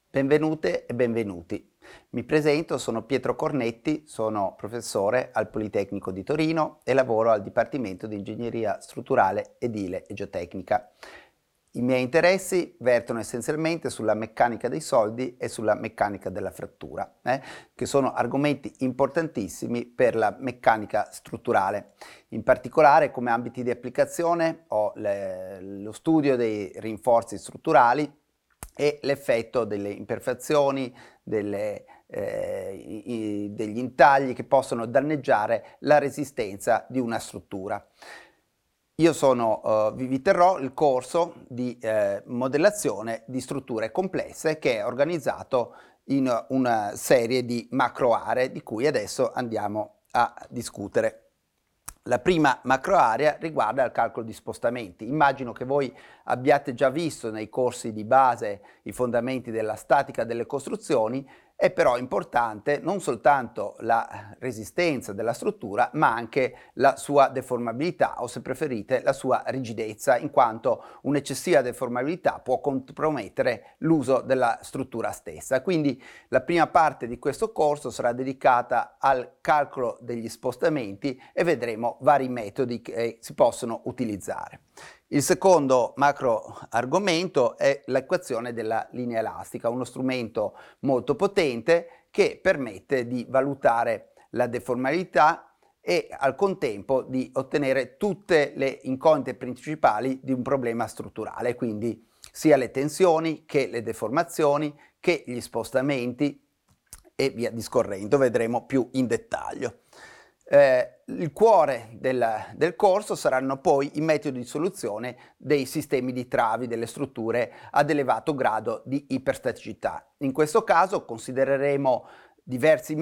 Benvenute e benvenuti. Mi presento, sono Pietro Cornetti, sono professore al Politecnico di Torino e lavoro al Dipartimento di Ingegneria Strutturale, Edile e Geotecnica. I miei interessi vertono essenzialmente sulla meccanica dei soldi e sulla meccanica della frattura, che sono argomenti importantissimi per la meccanica strutturale. In particolare, come ambiti di applicazione, ho lo studio dei rinforzi strutturali e l'effetto delle imperfezioni, degli intagli che possono danneggiare la resistenza di una struttura. Vi viterrò il corso di modellazione di strutture complesse che è organizzato in una serie di macro aree di cui adesso andiamo a discutere. La prima macro area riguarda il calcolo di spostamenti. Immagino che voi abbiate già visto nei corsi di base i fondamenti della statica delle costruzioni. È però importante non soltanto la resistenza della struttura, ma anche la sua deformabilità o, se preferite, la sua rigidezza, in quanto un'eccessiva deformabilità può compromettere l'uso della struttura stessa. Quindi la prima parte di questo corso sarà dedicata al calcolo degli spostamenti e vedremo vari metodi che si possono utilizzare. Il secondo macro argomento è l'equazione della linea elastica, uno strumento molto potente che permette di valutare la deformabilità e al contempo di ottenere tutte le incognite principali di un problema strutturale, quindi sia le tensioni che le deformazioni che gli spostamenti e via discorrendo, vedremo più in dettaglio. Il cuore del corso saranno poi i metodi di soluzione dei sistemi di travi delle strutture ad elevato grado di iperstaticità. In questo caso considereremo diversi